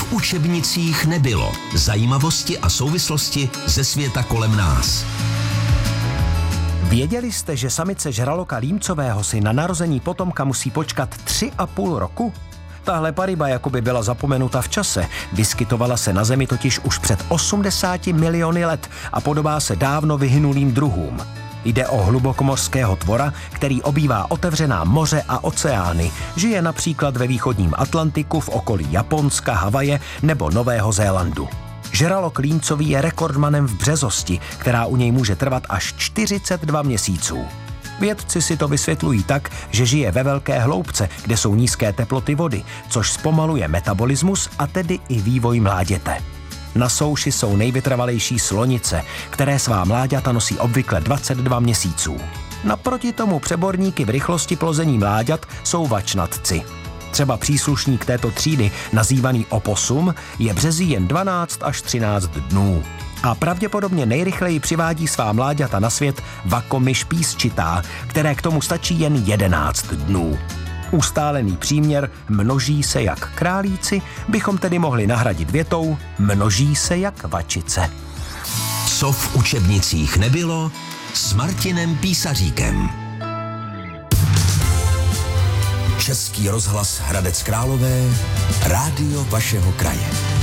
v učebnicích nebylo. Zajímavosti a souvislosti ze světa kolem nás. Věděli jste, že samice žraloka límcového si na narození potomka musí počkat 3,5 roku? Tahle paryba jakoby byla zapomenuta v čase. Vyskytovala se na Zemi totiž už před 80 miliony let a podobá se dávno vyhynulým druhům. Jde o hlubokomorského tvora, který obývá otevřená moře a oceány. Žije například ve východním Atlantiku, v okolí Japonska, Havaje nebo Nového Zélandu. Žralok límcový je rekordmanem v březosti, která u něj může trvat až 42 měsíců. Vědci si to vysvětlují tak, že žije ve velké hloubce, kde jsou nízké teploty vody, což zpomaluje metabolismus a tedy i vývoj mláděte. Na souši jsou nejvytrvalejší slonice, které svá mláďata nosí obvykle 22 měsíců. Naproti tomu přeborníky v rychlosti plození mláďat jsou vačnatci. Třeba příslušník této třídy, nazývaný oposum, je březí jen 12 až 13 dnů. A pravděpodobně nejrychleji přivádí svá mláďata na svět vakomyš písčitá, které k tomu stačí jen 11 dnů. Ustálený příměr množí se jak králíci bychom tedy mohli nahradit větou množí se jak vačice. Co v učebnicích nebylo, s Martinem Písaříkem. Český rozhlas Hradec Králové, rádio vašeho kraje.